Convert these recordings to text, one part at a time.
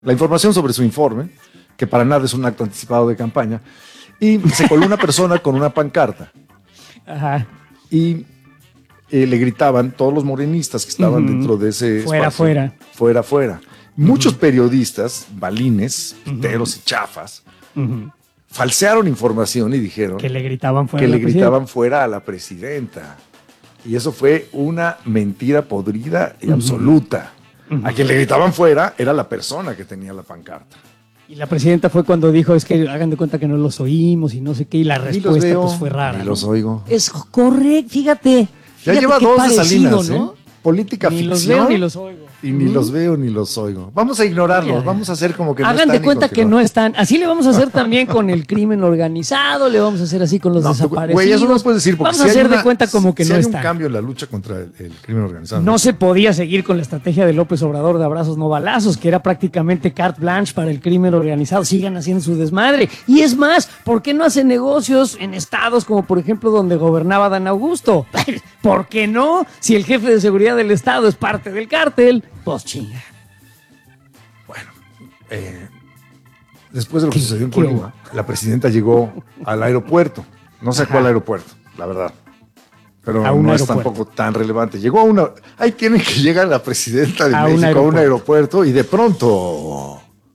la información sobre su informe, que para nada es un acto anticipado de campaña, y se coló una persona con una pancarta. Ajá. Y le gritaban todos los morenistas que estaban dentro de ese Fuera. Muchos periodistas, balines, piteros y chafas, falsearon información y dijeron que le gritaban fuera a la presidenta. Y eso fue una mentira podrida y absoluta. A quien le gritaban fuera era la persona que tenía la pancarta. Y la presidenta fue cuando dijo, es que hagan de cuenta que no los oímos y no sé qué, y la respuesta pues fue rara. Ni los oigo. Es correcto, fíjate. Ya lleva dos de Salinas, ¿no? Política ni ficción. Los veo ni los oigo. Y ni los veo ni los oigo. Vamos a ignorarlos, vamos a hacer como que no están. Hagan de cuenta que no están. Así le vamos a hacer también con el crimen organizado, le vamos a hacer así con los desaparecidos. Güey, eso no puedes decir, porque vamos a hacer de cuenta como que no están. Si hay un cambio en la lucha contra el crimen organizado. No se podía seguir con la estrategia de López Obrador de abrazos no balazos, que era prácticamente carte blanche para el crimen organizado. Sigan haciendo su desmadre. Y es más, ¿por qué no hacen negocios en estados como por ejemplo donde gobernaba Dan Augusto? ¿Por qué no? Si el jefe de seguridad del estado es parte del cártel, pues chinga. Bueno, después de lo que sucedió en Colima, la presidenta llegó al aeropuerto. No sé a cuál aeropuerto, la verdad. Pero no es tampoco tan relevante. Llegó a una... Ahí tienen que llegar la presidenta de México a un aeropuerto y de pronto...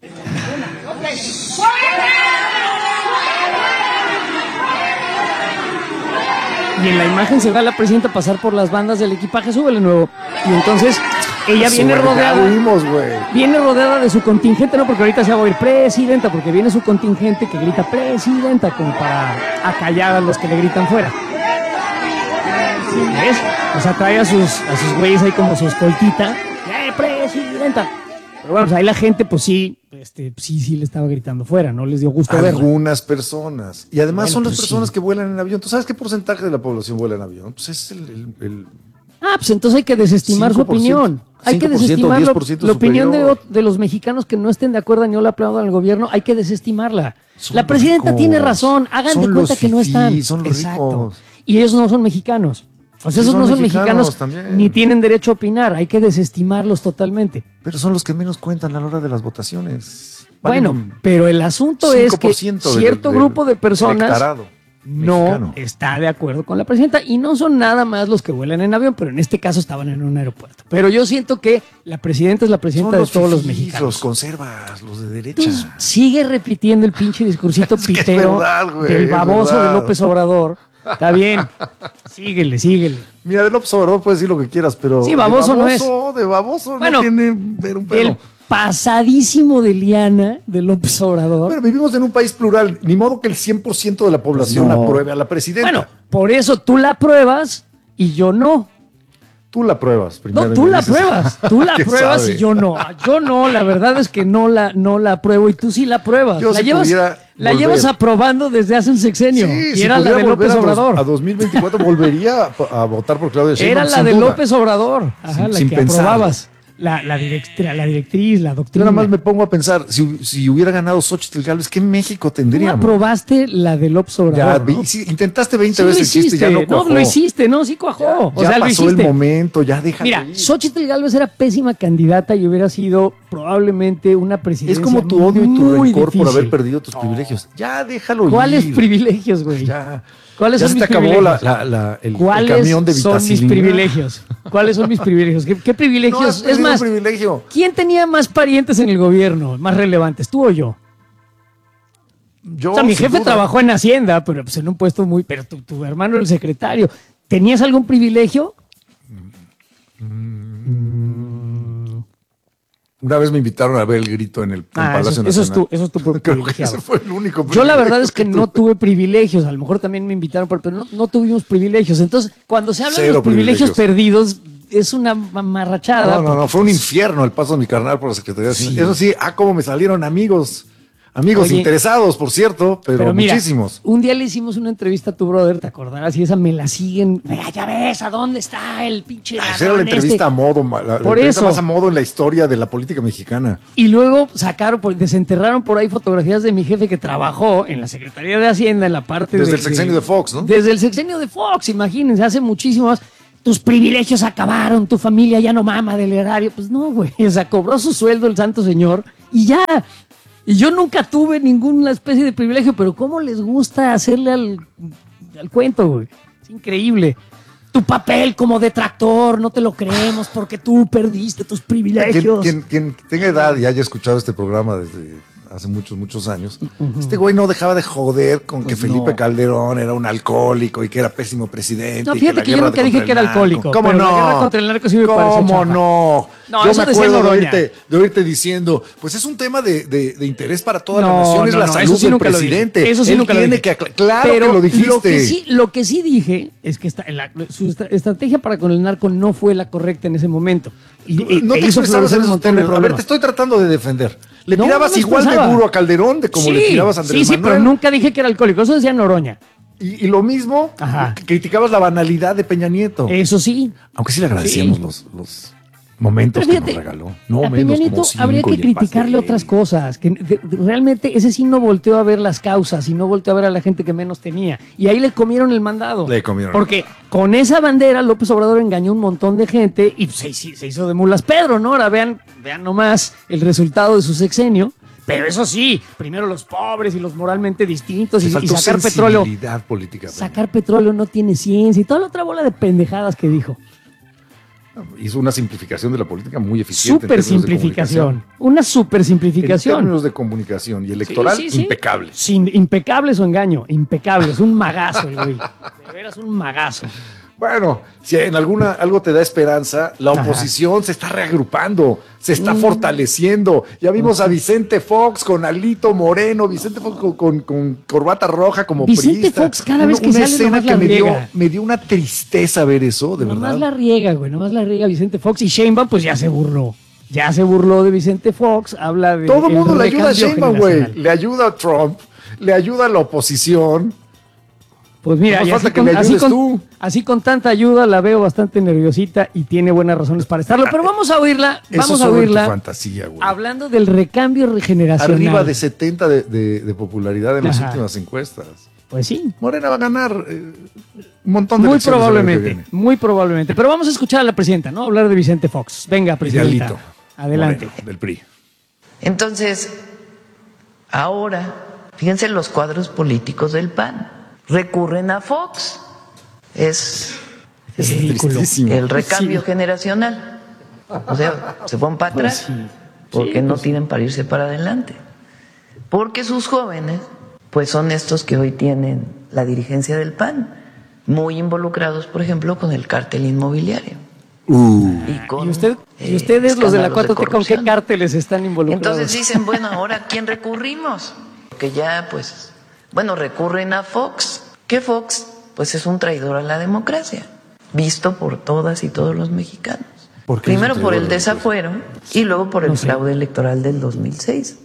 Y en la imagen se ve a la presidenta pasar por las bandas del equipaje, súbele nuevo. Y entonces ella viene rodeada de su contingente, no porque ahorita se va a oír presidenta, porque viene su contingente que grita presidenta como para acallar a los que le gritan fuera. ¿Ves? O sea, trae a sus güeyes ahí como su escoltita. Presidenta! Pero bueno, pues ahí la gente, pues sí le estaba gritando fuera, no les dio gusto verla. Algunas personas. Y además son las personas que vuelan en avión. ¿Tú sabes qué porcentaje de la población vuela en avión? Pues es el pues entonces hay que desestimar su opinión. Hay que desestimar la opinión de los mexicanos que no estén de acuerdo ni le aplaudan al gobierno. Hay que desestimarla. La presidenta tiene razón. Hagan de cuenta que no están. Son los ricos. Y ellos no son mexicanos. O sea, esos no son mexicanos ni tienen derecho a opinar. Hay que desestimarlos totalmente. Pero son los que menos cuentan a la hora de las votaciones. Bueno, pero el asunto es que cierto grupo de personas no está de acuerdo con la presidenta y no son nada más los que vuelan en avión, pero en este caso estaban en un aeropuerto. Pero yo siento que la presidenta es la presidenta de todos los mexicanos. Los conservas, los de derecha. Entonces, sigue repitiendo el pinche discursito pitero del baboso de López Obrador. Está bien, síguele. Mira, de López Obrador puedes decir lo que quieras, pero sí, baboso no es. De baboso no tiene ver un pelo. El pasadísimo de liana de López Obrador. Pero vivimos en un país plural, ni modo que el 100% de la población apruebe a la presidenta. Bueno, por eso tú la apruebas y yo no. Tú la pruebas primero. No, tú la pruebas y yo no. Yo no, la verdad es que no la apruebo y tú sí la pruebas. La llevas aprobando desde hace un sexenio. Sí, y era la de López Obrador. A 2024 volvería a votar por Claudia Sheinbaum. Era la de López Obrador. Ajá, la que aprobabas. La directriz, la doctrina. Yo nada más me pongo a pensar, si hubiera ganado Xóchitl Gálvez, ¿qué México tendríamos? ¿Tú aprobaste la de López Obrador? Ya, sí, intentaste 20 veces el chiste, ya no cuajó. No, lo hiciste, sí cuajó. Ya pasó el momento, ya déjalo. Mira, Xóchitl Gálvez era pésima candidata y hubiera sido probablemente una presidencia. Es como tu odio y tu rencor difícil por haber perdido tus privilegios. Ya déjalo ir. ¿Cuáles privilegios, güey? Ya. ¿Cuáles son mis privilegios? Ya se te acabó el camión de vitacilina. ¿Cuáles son mis privilegios? ¿Cuáles son mis privilegios? ¿Qué privilegios? No, es más, privilegio. ¿Quién tenía más parientes en el gobierno, más relevantes, tú o yo? Yo, o sea, mi jefe trabajó en Hacienda, pero pues en un puesto muy... Pero tu hermano era el secretario. ¿Tenías algún privilegio? Una vez me invitaron a ver el grito en el Palacio Nacional. Eso es tu privilegiado. Ese fue el único Yo la verdad es que no tuve privilegios. A lo mejor también me invitaron, pero no tuvimos privilegios. Entonces, cuando se habla de los privilegios perdidos, es una mamarrachada. No, fue un infierno el paso de mi carnal por la Secretaría de Hacienda. Eso sí, cómo me salieron amigos interesados, por cierto, pero mira, muchísimos. Un día le hicimos una entrevista a tu brother, ¿te acordarás? Y esa me la siguen. Ya ves, ¿a dónde está el pinche ladrón? Esa era la entrevista a modo, la entrevista más a modo en la historia de la política mexicana. Y luego desenterraron por ahí fotografías de mi jefe que trabajó en la Secretaría de Hacienda, en la parte Desde el sexenio de Fox, ¿no? Desde el sexenio de Fox, imagínense, hace muchísimos. Tus privilegios acabaron, tu familia ya no mama del erario. Pues no, güey, o sea, cobró su sueldo el santo señor Y ya. Y yo nunca tuve ninguna especie de privilegio, pero ¿cómo les gusta hacerle al cuento, güey? Es increíble. Tu papel como detractor, no te lo creemos porque tú perdiste tus privilegios. Quien tenga edad y haya escuchado este programa desde hace muchos años, este güey no dejaba de joder con que Felipe Calderón era un alcohólico y que era pésimo presidente. No, fíjate que yo nunca dije que era alcohólico. ¿Cómo no? La guerra contra el narco sí me parece ¿Cómo no? No, yo eso me decía acuerdo Noroña. de oírte diciendo, pues es un tema de interés para toda la nación, es la salud del presidente. Eso sí Él nunca lo tiene dije. Claro pero que lo dijiste. Lo que sí dije es que su estrategia para con el narco no fue la correcta en ese momento. Y no te hizo expresabas en un esos montón de términos. A ver, problemas. te estoy tratando de defender. Le No, tirabas no me igual de expresaba. duro a Calderón de como le tirabas a Andrés Manuel. Pero nunca dije que era alcohólico. Eso decía Noroña. Y lo mismo, criticabas la banalidad de Peña Nieto. Eso sí. Aunque sí le agradecíamos los momentos pero que fíjate, nos regaló. No a menos Peña Nieto como 5 habría que y el criticarle pastel. otras cosas. Que realmente ese sí no volteó a ver las causas y no volteó a ver a la gente que menos tenía. Y ahí le comieron el mandado. Le comieron. Porque con esa bandera López Obrador engañó un montón de gente y se hizo de mulas Pedro, ¿no? Ahora vean nomás el resultado de su sexenio. Pero eso sí, primero los pobres y los moralmente distintos y sacar petróleo. Política. Sacar petróleo no tiene ciencia y toda la otra bola de pendejadas que dijo. Hizo una simplificación de la política muy eficiente. Súper simplificación. Una súper simplificación. En términos de comunicación y electoral, impecable. Sin impecable su engaño, impecable. Es un magazo, güey. De veras, un magazo. Bueno, si en algo te da esperanza, la oposición se está reagrupando, se está fortaleciendo. Ya vimos a Vicente Fox con Alito Moreno, Vicente Fox con corbata roja como Vicente priista. Fox cada vez que una sale escena nomás que la riega. me dio una tristeza ver eso, de verdad. Nomás la riega, güey. Nomás la riega Vicente Fox. Y Sheinbaum, pues ya se burló. Ya se burló de Vicente Fox. Habla de. Todo el mundo le ayuda a Sheinbaum, güey. Le ayuda a Trump, le ayuda a la oposición. Pues mira, y así con tanta ayuda la veo bastante nerviosita y tiene buenas razones para estarlo. Pero vamos a oírla. Vamos a oírla. Fantasía, güey. Hablando del recambio regeneracional. Arriba de 70 de popularidad en las últimas encuestas. Pues sí. Morena va a ganar un montón de elecciones. Muy probablemente. Pero vamos a escuchar a la presidenta, ¿no? Hablar de Vicente Fox. Venga, presidenta. Adelante. Moreno, del PRI. Entonces, ahora, fíjense los cuadros políticos del PAN. Recurren a Fox. Es ridículo. El recambio generacional. O sea, se van para atrás. Pues sí. Porque no tienen para irse para adelante. Porque sus jóvenes, pues son estos que hoy tienen la dirigencia del PAN, muy involucrados, por ejemplo, con el cártel inmobiliario. ¿Y ustedes, los de la 4T, con qué cárteles están involucrados? Entonces dicen, bueno, ¿ahora a quién recurrimos? Porque ya, pues, recurren a Fox. ¿Qué Fox? Pues es un traidor a la democracia, visto por todas y todos los mexicanos. Primero por el desafuero y luego por el fraude electoral del 2006.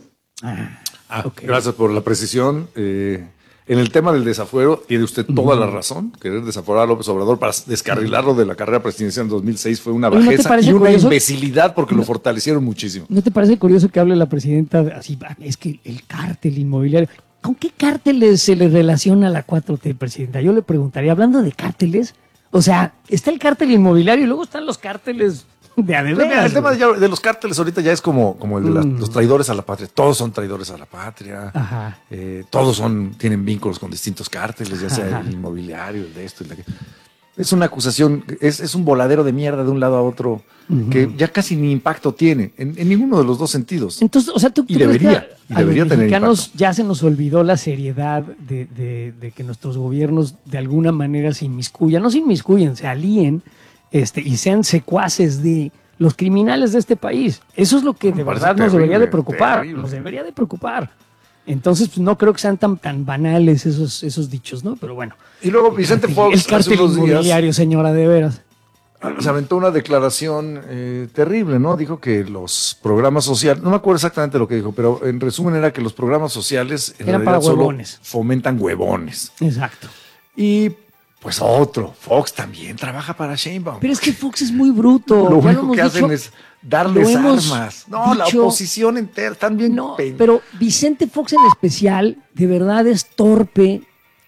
Okay. Gracias por la precisión. En el tema del desafuero, tiene usted toda la razón. Querer desaforar a López Obrador para descarrilarlo de la carrera presidencial en 2006 fue una bajeza y una imbecilidad porque lo fortalecieron muchísimo. ¿No te parece curioso que hable la presidenta así? Es que el cártel inmobiliario. ¿Con qué cárteles se le relaciona a la 4T, presidenta? Yo le preguntaría, hablando de cárteles, o sea, está el cártel inmobiliario y luego están los cárteles de adeveras. El tema de los cárteles ahorita ya es como el de los traidores a la patria. Todos son traidores a la patria. Ajá. Todos tienen vínculos con distintos cárteles, ya sea el inmobiliario, el de esto y el de aquello. Es una acusación, es un voladero de mierda de un lado a otro que ya casi ni impacto tiene en ninguno de los dos sentidos. Entonces, o sea, ¿tú debería tener impacto. Ya se nos olvidó la seriedad de que nuestros gobiernos de alguna manera se inmiscuyan, no se inmiscuyan, se alíen y sean secuaces de los criminales de este país. Eso es lo que de verdad nos debería de preocupar. Nos debería de preocupar. Entonces, pues, no creo que sean tan banales esos dichos, ¿no? Pero bueno. Y luego Vicente Fox, el cártel inmobiliario, señora, de veras. Se aventó una declaración terrible, ¿no? Dijo que los programas sociales, no me acuerdo exactamente lo que dijo, pero en resumen era que los programas sociales eran para huevones. Solo fomentan huevones. Exacto. Y pues Fox también trabaja para Sheinbaum. Pero es que Fox es muy bruto. Lo único que hacen es darles armas. No, la oposición entera, están bien. No, pero Vicente Fox en especial, de verdad es torpe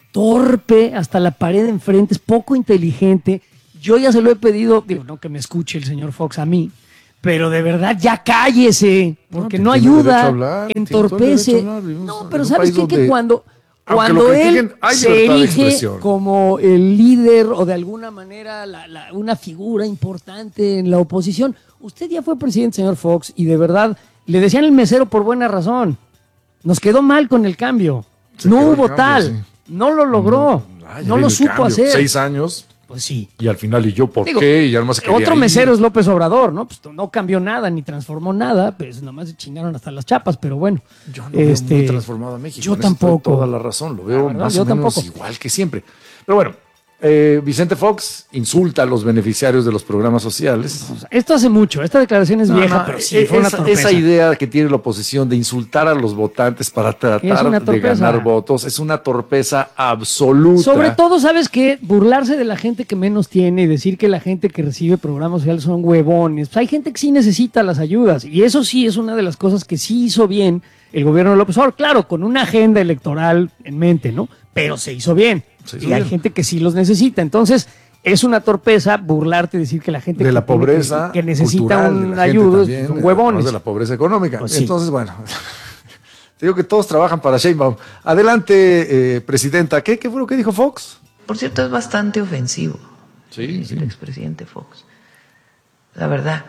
hasta la pared de enfrente, es poco inteligente. Yo ya se lo he pedido, digo, no que me escuche el señor Fox a mí, pero de verdad ya cállese, porque no ayuda, entorpece. No, pero ¿sabes qué? Que cuando él se erige como el líder o de alguna manera una figura importante en la oposición, usted ya fue presidente, señor Fox, y de verdad le decían el mesero por buena razón. Nos quedó mal con el cambio. No hubo tal. No lo logró. No lo supo hacer. 6 años. Pues sí. Y al final, ¿y yo por qué? Y además otro mesero es López Obrador, ¿no? Pues no cambió nada, ni transformó nada, pues nomás se chingaron hasta las chapas, pero bueno. Yo no veo muy transformado a México. Yo tampoco. Toda la razón, lo veo más o menos igual que siempre. Pero bueno, Vicente Fox insulta a los beneficiarios de los programas sociales. Esto hace mucho, esta declaración es vieja, pero sí, fue una torpeza. Esa idea que tiene la oposición de insultar a los votantes para tratar de ganar votos es una torpeza absoluta. Sobre todo, ¿sabes qué? Burlarse de la gente que menos tiene y decir que la gente que recibe programas sociales son huevones. Pues hay gente que sí necesita las ayudas y eso sí es una de las cosas que sí hizo bien el gobierno de López Obrador, claro, con una agenda electoral en mente, ¿no? Pero se hizo bien. Hay gente que sí los necesita. Entonces, es una torpeza burlarte y decir que la gente de la pobreza que necesita una ayuda son huevones. De la pobreza económica. Pues entonces, bueno, te digo que todos trabajan para Sheinbaum. Adelante, presidenta. ¿Qué fue lo que dijo Fox? Por cierto, es bastante ofensivo. Sí. El expresidente Fox. La verdad,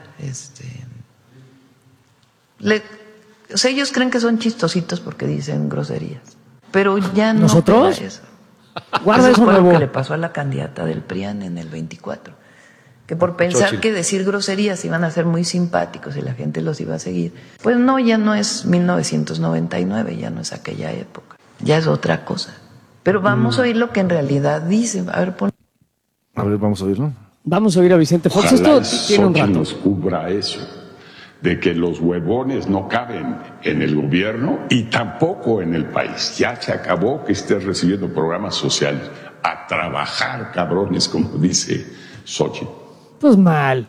o sea, ellos creen que son chistositos porque dicen groserías. Pero ya no. ¿Nosotros? Eso. Guarda eso, fue lo que le pasó a la candidata del PRIAN en el 24. Que por pensar que decir groserías iban a ser muy simpáticos y la gente los iba a seguir. Pues no, ya no es 1999, ya no es aquella época. Ya es otra cosa. Pero vamos a oír lo que en realidad dice. A ver, vamos a oírlo. Vamos a oír a Vicente Fox. Ojalá esto tiene un rato. Nos cubra eso, de que los huevones no caben en el gobierno y tampoco en el país. Ya se acabó que estés recibiendo programas sociales. A trabajar, cabrones, como dice Xochitl. Pues mal.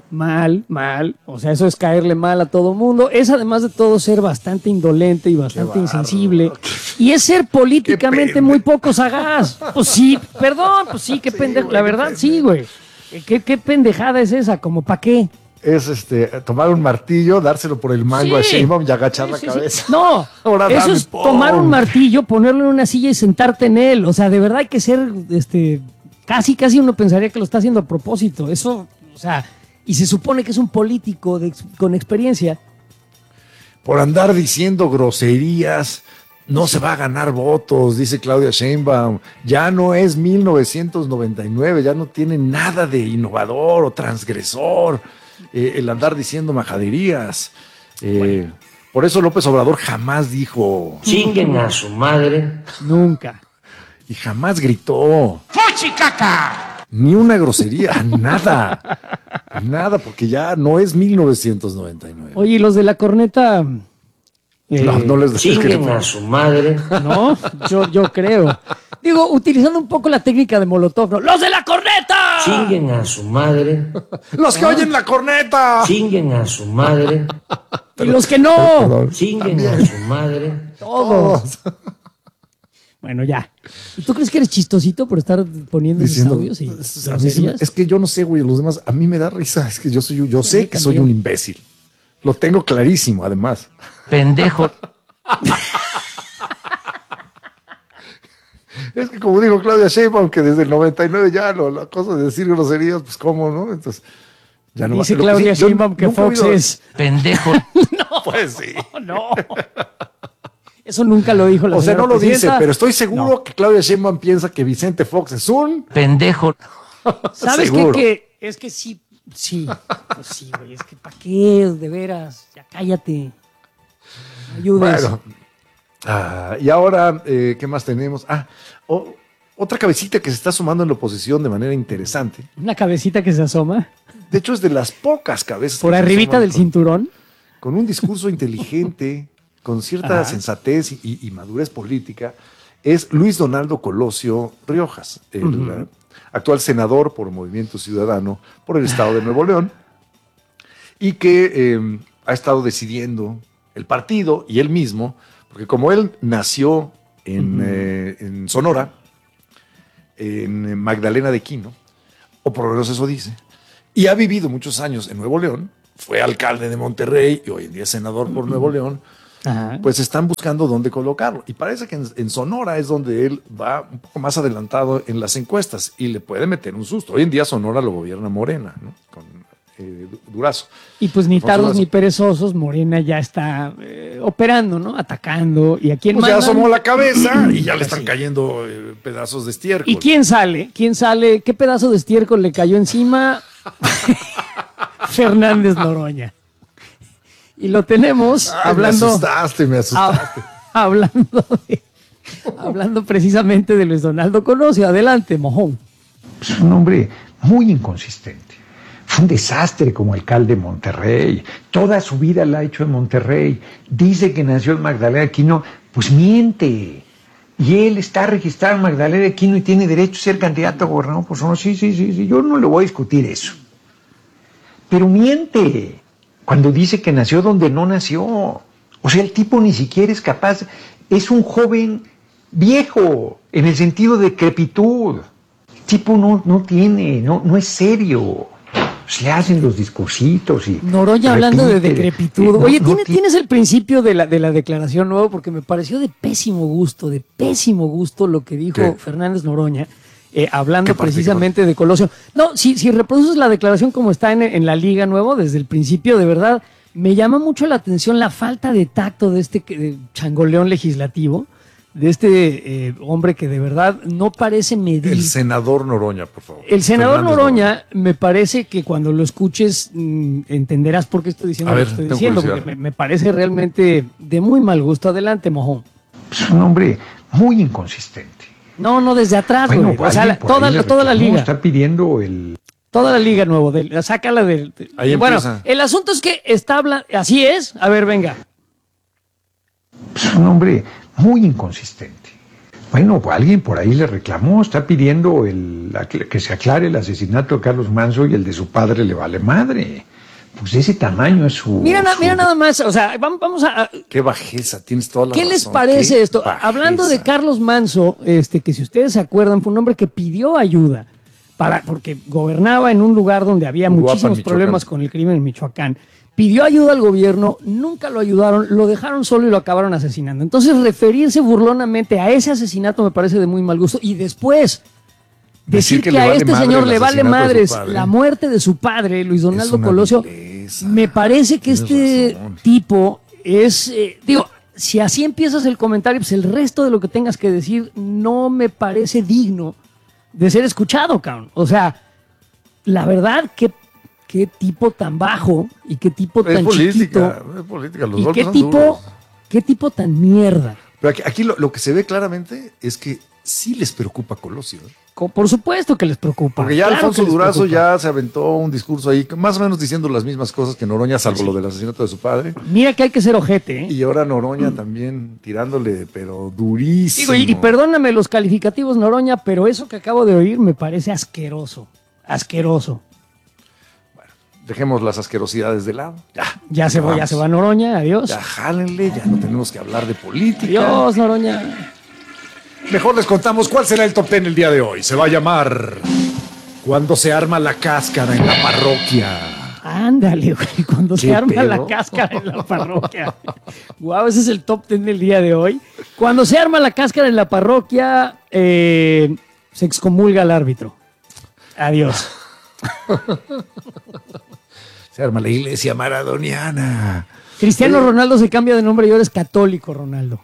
O sea, eso es caerle mal a todo mundo. Es además de todo ser bastante indolente y bastante insensible. Y es ser políticamente muy poco sagaz. Pues sí, perdón, pues sí, qué pendejo. La verdad, sí, güey. ¿Qué pendejada es esa? ¿Como para qué? Es tomar un martillo, dárselo por el mango a Sheinbaum y agachar la cabeza. No, eso es tomar un martillo, ponerlo en una silla y sentarte en él. O sea, de verdad hay que ser, casi uno pensaría que lo está haciendo a propósito. Eso, o sea, y se supone que es un político con experiencia. Por andar diciendo groserías, no se va a ganar votos, dice Claudia Sheinbaum. Ya no es 1999, ya no tiene nada de innovador o transgresor. El andar diciendo majaderías. Por eso López Obrador jamás dijo chinguen a su madre. Nunca. Y jamás gritó ¡Fuchicaca! Ni una grosería, nada, porque ya no es 1999. Oye, ¿y los de la corneta? No les chinguen a su madre. No, yo creo. Digo, utilizando un poco la técnica de Molotov, ¿no? ¡Los de la corneta! Chinguen a su madre. ¡Los que oyen la corneta! Chinguen a su madre. Y los que no. Chinguen a su madre. Todos. Bueno, ya. ¿Y tú crees que eres chistosito por estar poniendo esos audios? Es que yo no sé, güey, los demás, a mí me da risa. Es que yo sé que soy un imbécil. Lo tengo clarísimo, además. Pendejo. Es que como dijo Claudia Sheinbaum, que desde el 99 ya la cosa de decir groserías, pues cómo, ¿no? Entonces, ya no dice Claudia Sheinbaum que Fox es pendejo. No, pues sí. No. Eso nunca lo dijo la señora no lo presidenta. dice, pero estoy seguro que Claudia Sheinbaum piensa que Vicente Fox es un pendejo. ¿Sabes qué? Es que sí. Pues sí, güey. Es que ¿para qué? De veras. Ya cállate. Ayudes. Bueno. Y ahora, ¿qué más tenemos? Otra cabecita que se está sumando en la oposición de manera interesante. Una cabecita que se asoma. De hecho, es de las pocas cabezas. Por arribita del cinturón. Con un discurso inteligente, con cierta sensatez y madurez política, es Luis Donaldo Colosio Riojas, el actual senador por Movimiento Ciudadano por el estado de Nuevo León, y que ha estado decidiendo el partido y él mismo, porque como él nació en Sonora, en Magdalena de Quino, o por lo menos eso dice, y ha vivido muchos años en Nuevo León, fue alcalde de Monterrey y hoy en día es senador por Nuevo León, pues están buscando dónde colocarlo. Y parece que en Sonora es donde él va un poco más adelantado en las encuestas y le puede meter un susto. Hoy en día Sonora lo gobierna Morena, ¿no? Con Durazo. Y pues ni tardos ni perezosos, Morena ya está operando, ¿no? Atacando. ¿Y a quién pues mandan? ya asomó la cabeza y ya le están cayendo pedazos de estiércol. ¿Y quién sale? ¿Quién sale? ¿Qué pedazo de estiércol le cayó encima? Fernández Noroña. Y lo tenemos hablando. Me asustaste. Hablando precisamente de Luis Donaldo Colosio. Adelante, mojón. Es un hombre muy inconsistente. Fue un desastre como alcalde de Monterrey. Toda su vida la ha hecho en Monterrey. Dice que nació en Magdalena de Quino, pues miente. Y él está registrado en Magdalena de Quino y tiene derecho a ser candidato a gobernador. Pues no, sí. Yo no le voy a discutir eso. Pero miente cuando dice que nació donde no nació. O sea, el tipo ni siquiera es capaz. Es un joven viejo en el sentido de decrepitud. El tipo no es serio. Se le hacen los discursitos y... Noroña hablando de decrepitud. Oye, ¿tienes el principio de la declaración nueva? Porque me pareció de pésimo gusto lo que dijo Fernández Noroña, hablando precisamente de Colosio. No, si reproduces la declaración como está en la Liga Nuevo, desde el principio, de verdad, me llama mucho la atención la falta de tacto de este changoleón legislativo, de este hombre que de verdad no parece medir. El senador Noroña, por favor. El senador Noroña, me parece que cuando lo escuches entenderás por qué estoy diciendo lo que estoy diciendo, porque me parece realmente de muy mal gusto. Adelante, mojón. Es un hombre muy inconsistente. No, desde atrás, bueno, güey. O sea, toda la liga. Está pidiendo el... Toda la Liga Nuevo, sácala del... Bueno, el asunto es que está hablando... Así es. A ver, venga. Es un hombre muy inconsistente. Bueno, alguien por ahí le reclamó, está pidiendo que se aclare el asesinato de Carlos Manso y el de su padre le vale madre. Pues de ese tamaño es su... Mira nada más, o sea, vamos a... Qué bajeza, tienes toda la razón. ¿Qué les parece esto? Bajeza. Hablando de Carlos Manso, que si ustedes se acuerdan, fue un hombre que pidió ayuda porque gobernaba en un lugar donde había muchísimos problemas con el crimen en Michoacán. Pidió ayuda al gobierno, nunca lo ayudaron, lo dejaron solo y lo acabaron asesinando. Entonces, referirse burlonamente a ese asesinato me parece de muy mal gusto. Y después, decir que a este señor le vale madres la muerte de su padre, Luis Donaldo Colosio, me parece que este tipo es... si así empiezas el comentario, pues el resto de lo que tengas que decir no me parece digno de ser escuchado, cabrón. O sea, la verdad, qué tipo tan bajo y qué tipo tan chiquito. Es política, los y golpes son duros. qué tipo tan mierda. Pero aquí lo que se ve claramente es que sí les preocupa Colosio. Por supuesto que les preocupa. Porque ya Alfonso Durazo ya se aventó un discurso ahí, más o menos diciendo las mismas cosas que Noroña, salvo lo del asesinato de su padre. Mira que hay que ser ojete, ¿eh? Y ahora Noroña también tirándole, pero durísimo. Digo, y perdóname los calificativos, Noroña, pero eso que acabo de oír me parece asqueroso. Asqueroso. Dejemos las asquerosidades de lado. Ya se va Noroña, adiós. Ya jálenle, ya no tenemos que hablar de política. Adiós, Noroña. Mejor les contamos cuál será el top 10 el día de hoy. Se va a llamar ¿Cuándo se arma la cáscara en la parroquia? Ándale, güey, cuando se arma la cáscara en la parroquia. Guau, ese es el top 10 del día de hoy. Cuando se arma la cáscara en la parroquia, se excomulga al árbitro. Adiós. Se arma la iglesia maradoniana. Cristiano Ronaldo se cambia de nombre y ahora es católico, Ronaldo.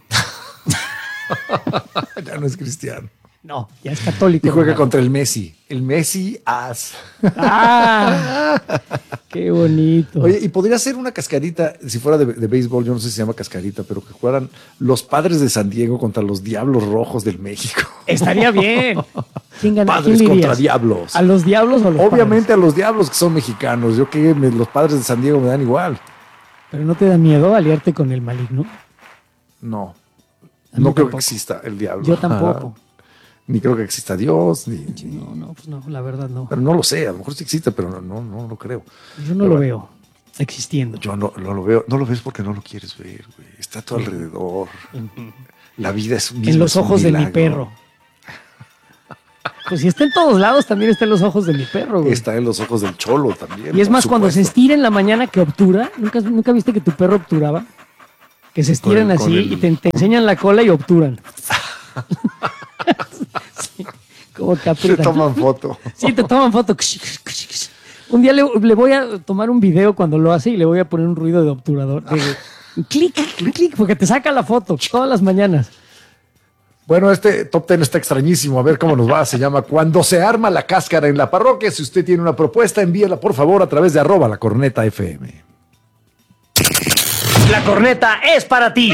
Ya no es cristiano. No, ya es católico. Y juega Ronaldo contra el Messi. El Messi as. ¡Ah! ¡Qué bonito! Oye, y podría ser una cascarita, si fuera de béisbol, yo no sé si se llama cascarita, pero que jugaran los Padres de San Diego contra los Diablos Rojos del México. Estaría bien. ¿Quién gana? Padres ¿Quién contra Diablos. ¿A los Diablos o a los Obviamente Padres? a los Diablos que son mexicanos. Yo que los Padres de San Diego me dan igual. ¿Pero no te da miedo aliarte con el maligno? No. A mí No creo tampoco. que exista el diablo. Yo tampoco. Ni creo que exista Dios. No, pues no, la verdad no. Pero no lo sé, a lo mejor sí existe, pero no lo creo. Yo no lo veo existiendo. Yo no lo veo. No lo ves porque no lo quieres ver, güey. Está a tu alrededor. La vida es en los ojos de mi perro. Pues si está en todos lados, también está en los ojos de mi perro, güey. Está en los ojos del cholo también. Y es más, cuando se estira en la mañana que obtura, ¿nunca viste que tu perro obturaba? Que se estiran así y te enseñan la cola y obturan. Sí, como que aprietan. Te toman foto. Sí, te toman foto. Un día le voy a tomar un video cuando lo hace y le voy a poner un ruido de obturador. Clic, clic, porque te saca la foto todas las mañanas. Bueno, este top 10 está extrañísimo. A ver cómo nos va. Se llama Cuando se arma la cáscara en la parroquia. Si usted tiene una propuesta, envíela por favor a través de @lacornetafm. La corneta es para ti.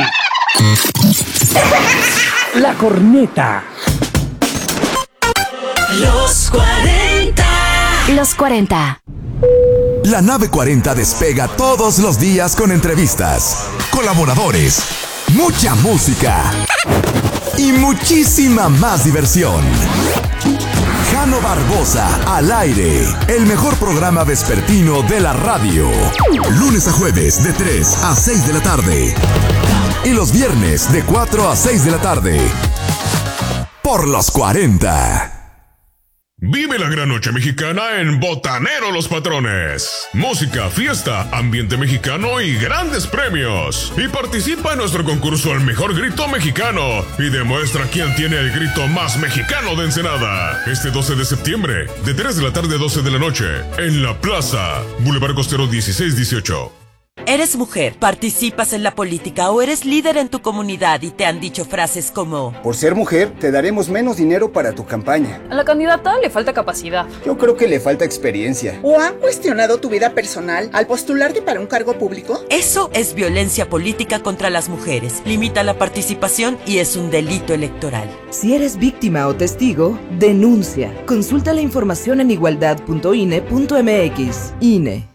La corneta. Los 40. Los 40. La nave 40 despega todos los días con entrevistas, colaboradores, mucha música y muchísima más diversión. Jano Barbosa al aire, el mejor programa vespertino de la radio. Lunes a jueves de 3 a 6 de la tarde. Y los viernes de 4 a 6 de la tarde. Por los 40. Vive la gran noche mexicana en Botanero Los Patrones. Música, fiesta, ambiente mexicano y grandes premios. Y participa en nuestro concurso al mejor grito mexicano. Y demuestra quién tiene el grito más mexicano de Ensenada. Este 12 de septiembre, de 3 de la tarde a 12 de la noche, en la Plaza, Boulevard Costero 1618. Eres mujer, participas en la política o eres líder en tu comunidad y te han dicho frases como: por ser mujer, te daremos menos dinero para tu campaña. A la candidata le falta capacidad. Yo creo que le falta experiencia. ¿O han cuestionado tu vida personal al postularte para un cargo público? Eso es violencia política contra las mujeres. Limita la participación y es un delito electoral. Si eres víctima o testigo, denuncia. Consulta la información en igualdad.ine.mx. INE.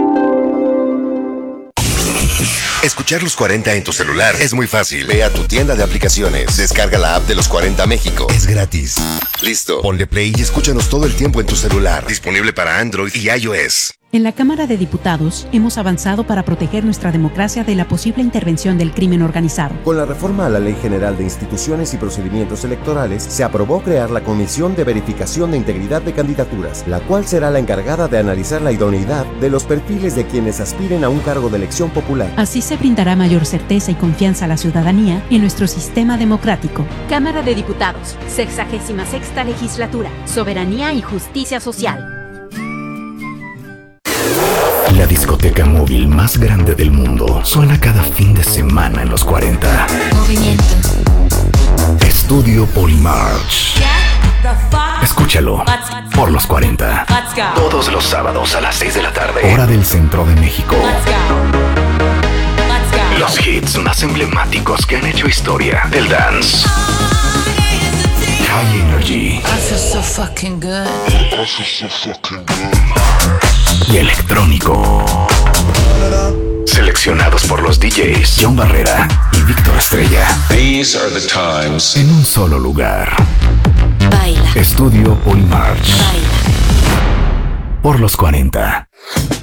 Escuchar Los 40 en tu celular es muy fácil. Ve a tu tienda de aplicaciones, descarga la app de Los 40 México. Es gratis. Listo, ponle play y escúchanos todo el tiempo en tu celular. Disponible para Android y iOS. En la Cámara de Diputados hemos avanzado para proteger nuestra democracia de la posible intervención del crimen organizado. Con la reforma a la Ley General de Instituciones y Procedimientos Electorales, se aprobó crear la Comisión de Verificación de Integridad de Candidaturas, la cual será la encargada de analizar la idoneidad de los perfiles de quienes aspiren a un cargo de elección popular. Así se brindará mayor certeza y confianza a la ciudadanía en nuestro sistema democrático. Cámara de Diputados, 66ª Legislatura, Soberanía y Justicia Social. La discoteca móvil más grande del mundo suena cada fin de semana en los 40. Movimiento. Estudio Polymarch. Escúchalo por los 40. Todos los sábados a las 6 de la tarde. Hora del centro de México. Los hits más emblemáticos que han hecho historia del dance. High Energy. I feel so fucking good. Y electrónico. Seleccionados por los DJs John Barrera y Víctor Estrella. These are the times. En un solo lugar. Baila. Estudio Polymarch. Baila. Por los 40.